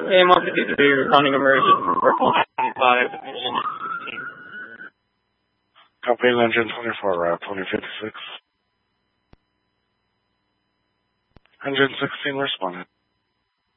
AM 153, responding emergency for 5. Copy engine 24, route 2056. Engine 16 responded.